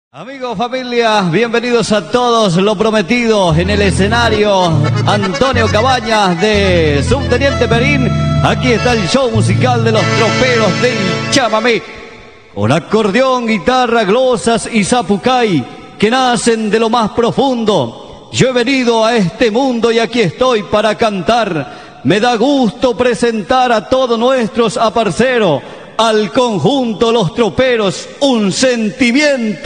Amigos, familia, bienvenidos a todos. Lo prometido en el escenario, Antonio Cabañas de Subteniente Perín. Aquí está el show musical de los troperos del chamamé, con acordeón, guitarra, glosas y zapucay, que nacen de lo más profundo. Yo he venido a este mundo y aquí estoy para cantar. Me da gusto presentar a todos nuestros aparceros, al conjunto Los Troperos, un sentimiento